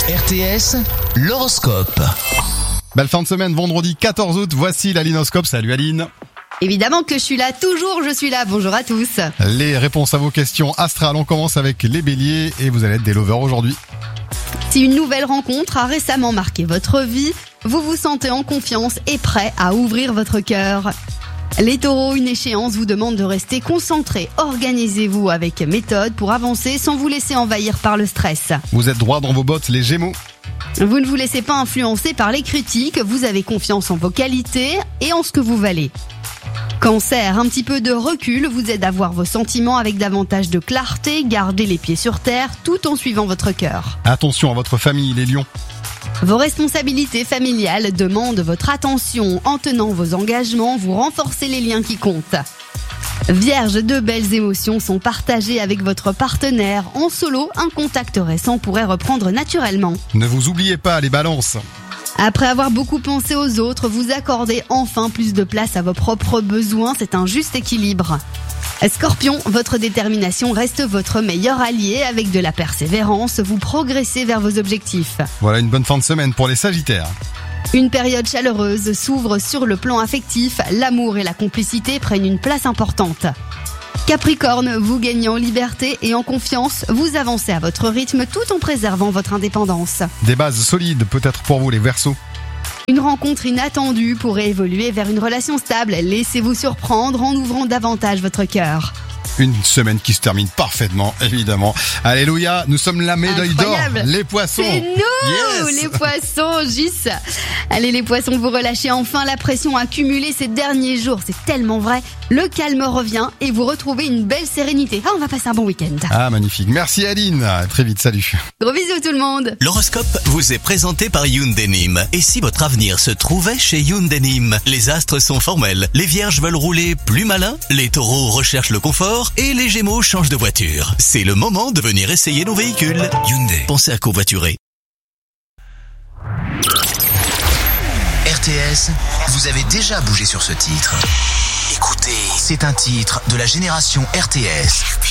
RTS, l'horoscope. Belle fin de semaine, vendredi 14 août, voici l'Alinoscope. Salut Aline. Évidemment que je suis là, toujours je suis là, bonjour à tous. Les réponses à vos questions astrales, on commence avec les béliers et vous allez être des lovers aujourd'hui. Si une nouvelle rencontre a récemment marqué votre vie, vous vous sentez en confiance et prêt à ouvrir votre cœur. Les taureaux, une échéance vous demande de rester concentré. Organisez-vous avec méthode pour avancer sans vous laisser envahir par le stress. Vous êtes droit dans vos bottes, les gémeaux. Vous ne vous laissez pas influencer par les critiques, vous avez confiance en vos qualités et en ce que vous valez. Cancer, un petit peu de recul vous aide à voir vos sentiments avec davantage de clarté, gardez les pieds sur terre tout en suivant votre cœur. Attention à votre famille, les lions. Vos responsabilités familiales demandent votre attention. En tenant vos engagements, vous renforcez les liens qui comptent. Vierge, de belles émotions sont partagées avec votre partenaire. En solo, un contact récent pourrait reprendre naturellement. Ne vous oubliez pas, les balances. Après avoir beaucoup pensé aux autres, vous accordez enfin plus de place à vos propres besoins. C'est un juste équilibre. Scorpion, votre détermination reste votre meilleur allié. Avec de la persévérance, vous progressez vers vos objectifs. Voilà une bonne fin de semaine pour les sagittaires. Une période chaleureuse s'ouvre sur le plan affectif. L'amour et la complicité prennent une place importante. Capricorne, vous gagnez en liberté et en confiance. Vous avancez à votre rythme tout en préservant votre indépendance. Des bases solides peut-être pour vous, les Verseaux. Une rencontre inattendue pourrait évoluer vers une relation stable. Laissez-vous surprendre en ouvrant davantage votre cœur. Une semaine qui se termine parfaitement, évidemment. Alléluia, nous sommes la médaille d'or, les poissons. C'est nous, yes. Les poissons, Gis. Allez les poissons, vous relâchez enfin la pression accumulée ces derniers jours. C'est tellement vrai. Le calme revient et vous retrouvez une belle sérénité. On va passer un bon week-end. Ah, magnifique. Merci Aline. À très vite, salut. Gros bisous tout le monde. L'horoscope vous est présenté par Hyundai Nîmes. Et si votre avenir se trouvait chez Hyundai Nîmes? Les astres sont formels. Les vierges veulent rouler plus malin. Les taureaux recherchent le confort. Et les gémeaux changent de voiture. C'est le moment de venir essayer nos véhicules. Hyundai. Pensez à covoiturer. RTS, vous avez déjà bougé sur ce titre. Écoutez, c'est un titre de la génération RTS.